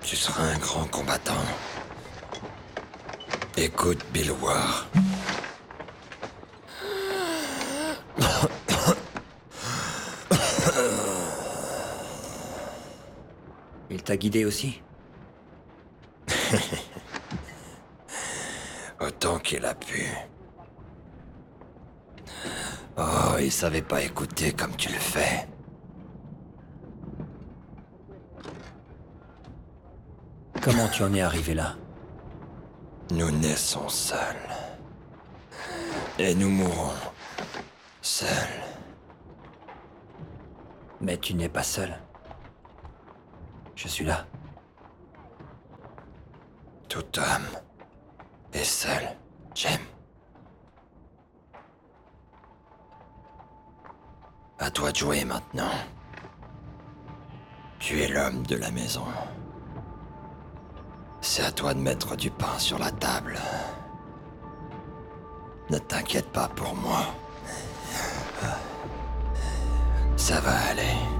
Tu seras un grand combattant. Écoute, Bill Ward. Il t'a guidé aussi? Autant qu'il a pu. Oh, il savait pas écouter comme tu le fais. Comment tu en es arrivé là? Nous naissons seuls. Et nous mourrons seuls. Mais tu n'es pas seul. Je suis là. Tout homme est seul, Jem. À toi de jouer maintenant. Tu es l'homme de la maison. C'est à toi de mettre du pain sur la table. Ne t'inquiète pas pour moi. Ça va aller.